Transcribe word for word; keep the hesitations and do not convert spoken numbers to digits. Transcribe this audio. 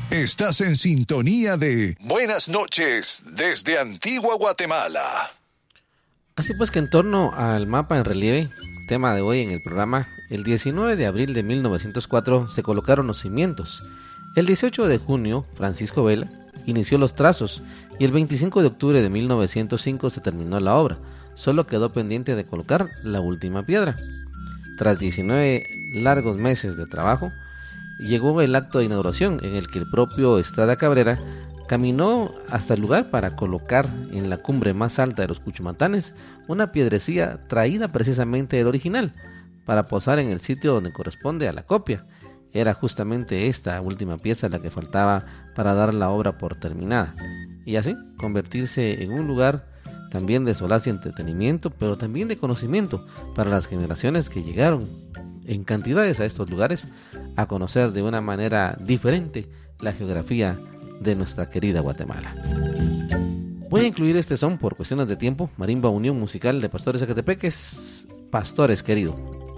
Estás en sintonía de Buenas noches desde Antigua Guatemala. Así pues que en torno al mapa en relieve, tema de hoy en el programa, el diecinueve de abril de mil novecientos cuatro se colocaron los cimientos. El dieciocho de junio, Francisco Vela inició los trazos y el veinticinco de octubre de mil novecientos cinco se terminó la obra. Solo quedó pendiente de colocar la última piedra. Tras diecinueve largos meses de trabajo, llegó el acto de inauguración en el que el propio Estrada Cabrera caminó hasta el lugar para colocar en la cumbre más alta de los Cuchumatanes una piedrecilla traída precisamente del original para posar en el sitio donde corresponde a la copia. Era justamente esta última pieza la que faltaba para dar la obra por terminada y así convertirse en un lugar también de solaz y entretenimiento, pero también de conocimiento para las generaciones que llegaron en cantidades a estos lugares a conocer de una manera diferente la geografía de nuestra querida Guatemala. Voy a incluir este son por cuestiones de tiempo, Marimba Unión Musical de Pastores Zacatepeques, Pastores Querido.